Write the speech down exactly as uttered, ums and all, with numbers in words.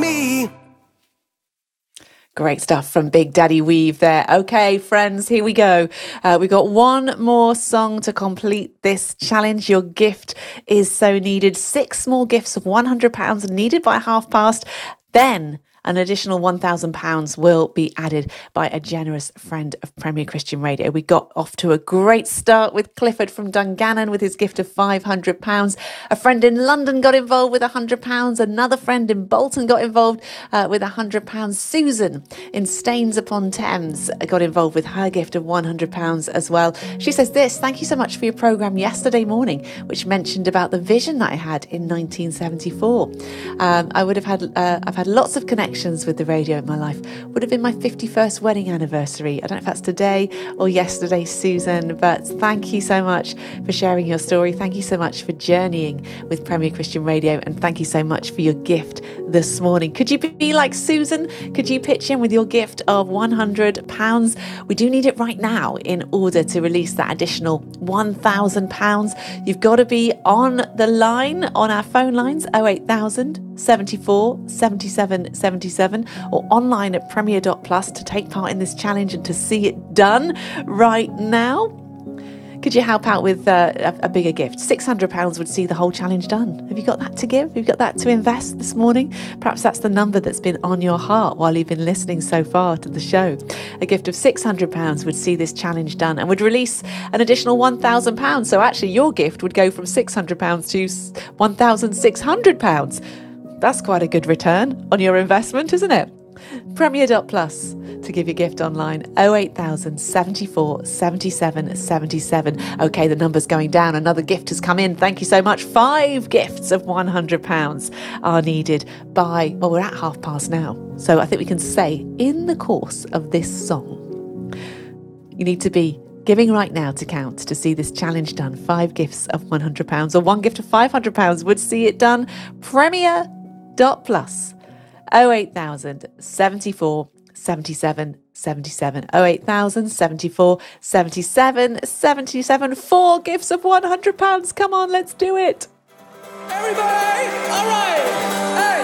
me. Great stuff from Big Daddy Weave there. Okay, friends, here we go. Uh, we've got one more song to complete this challenge. Your gift is so needed. Six small gifts of one hundred pounds needed by half past. Then an additional one thousand pounds will be added by a generous friend of Premier Christian Radio. We got off to a great start with Clifford from Dungannon with his gift of five hundred pounds. A friend in London got involved with one hundred pounds. Another friend in Bolton got involved uh, with one hundred pounds. Susan in Staines upon Thames got involved with her gift of one hundred pounds as well. She says this: thank you so much for your programme yesterday morning, which mentioned about the vision that I had in nineteen seventy-four. Um, I would have had, uh, I've had lots of connections with the radio in my life. Would have been my fifty-first wedding anniversary. I don't know if that's today or yesterday, Susan, but thank you so much for sharing your story. Thank you so much for journeying with Premier Christian Radio, and thank you so much for your gift this morning. Could you be like Susan? Could you pitch in with your gift of one hundred pounds? We do need it right now in order to release that additional one thousand pounds. You've got to be on the line on our phone lines oh eight thousand, seventy-four, seventy-seven, seventy-seven, or online at premier dot plus to take part in this challenge and to see it done right now. Could you help out with uh, a, a bigger gift? six hundred pounds would see the whole challenge done. Have you got that to give? Have you got that to invest this morning? Perhaps that's the number that's been on your heart while you've been listening so far to the show. A gift of six hundred pounds would see this challenge done and would release an additional one thousand pounds. So actually your gift would go from six hundred pounds to one thousand six hundred pounds. That's quite a good return on your investment, isn't it? premier dot plus to give your gift online. oh eight thousand, seventy-four, seventy-seven, seventy-seven. Okay, the number's going down. Another gift has come in. Thank you so much. Five gifts of one hundred pounds are needed by, well, we're at half past now. So I think we can say in the course of this song, you need to be giving right now to count to see this challenge done. Five gifts of one hundred pounds or one gift of five hundred pounds would see it done. premier dot plus. oh eight thousand, seventy-four, seventy-seven, seventy-seven. oh eight thousand, seventy-four, seventy-seven, seventy-seven. Four gifts of one hundred pounds. Come on, let's do it. Everybody, all right. Hey,